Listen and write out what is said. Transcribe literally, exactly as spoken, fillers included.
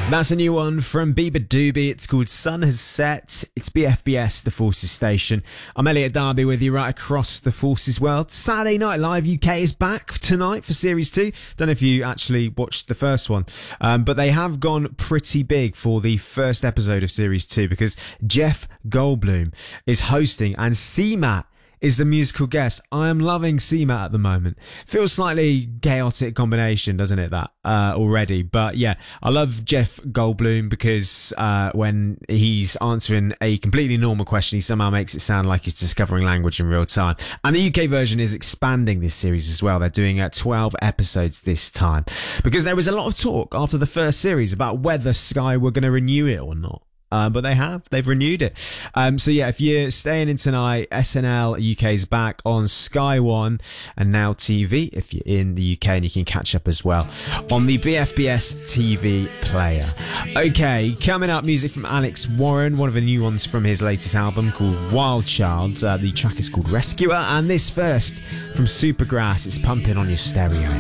That's a new one from Bieber Doobie. It's called Sun Has Set. It's B F B S, the Forces station. I'm Elliot Darby with you right across the Forces world. Saturday Night Live U K is back tonight for Series two. Don't know if you actually watched the first one, um, but they have gone pretty big for the first episode of Series two because Jeff Goldblum is hosting and C MAT is the musical guest. I am loving C MAT at the moment. Feels slightly chaotic combination, doesn't it, that uh, already? But yeah, I love Jeff Goldblum because uh, when he's answering a completely normal question, he somehow makes it sound like he's discovering language in real time. And the U K version is expanding this series as well. They're doing uh, twelve episodes this time because there was a lot of talk after the first series about whether Sky were going to renew it or not. Uh, but they have. They've renewed it. Um, so yeah, if you're staying in tonight, S N L U K is back on Sky One and Now T V if you're in the U K, and you can catch up as well on the B F B S T V player. Okay, coming up, music from Alex Warren, one of the new ones from his latest album called Wild Child. Uh, the track is called Rescuer, and this first from Supergrass, it's pumping on your stereo.